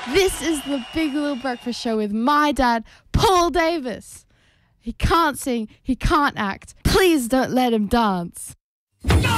This is the Big Little Breakfast Show with my dad, Paul Davis. He can't sing, he can't act. Please don't let him dance.